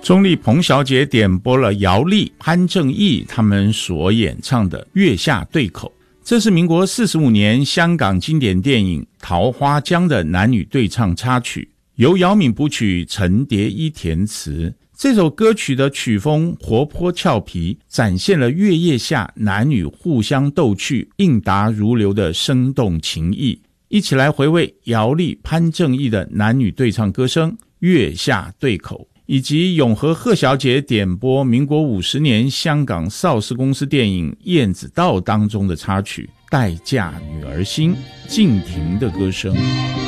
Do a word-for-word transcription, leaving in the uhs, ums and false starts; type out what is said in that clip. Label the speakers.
Speaker 1: 钟丽彭小姐点播了姚丽、潘正义他们所演唱的《月下对口》，这是民国四十五年香港经典电影《桃花江》的男女对唱插曲，由姚敏谱曲，陈蝶衣填词。这首歌曲的曲风活泼俏皮，展现了月夜下男女互相逗趣、应答如流的生动情谊。一起来回味姚丽、潘正义的男女对唱歌声《月下对口》，以及永和贺小姐点播民国五十年香港邵氏公司电影《燕子道》当中的插曲《待嫁女儿心》，静婷的歌声。